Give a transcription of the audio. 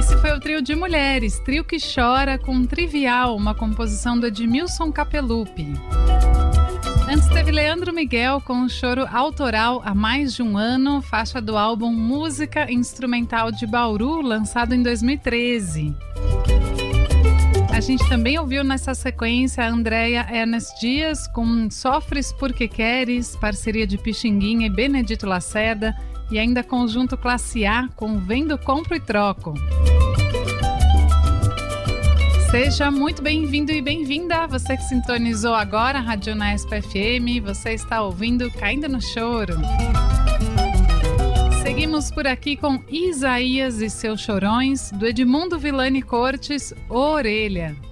Esse foi o trio de mulheres, Trio que Chora, com Trivial, uma composição do Edmilson Capelupi. Antes teve Leandro Miguel com o Choro Autoral Há Mais de um Ano, faixa do álbum Música Instrumental de Bauru, lançado em 2013. A gente também ouviu nessa sequência a Andréia Ernest Dias com Sofres Porque Queres, parceria de Pixinguinha e Benedito Lacerda, e ainda conjunto Classe A com Vendo, Compro e Troco. Seja muito bem-vindo e bem-vinda, você que sintonizou agora a Rádio Unesp FM, você está ouvindo Caindo no Choro. Seguimos por aqui com Isaías e seus Chorões, do Edmundo Villani Cortes, Orelha.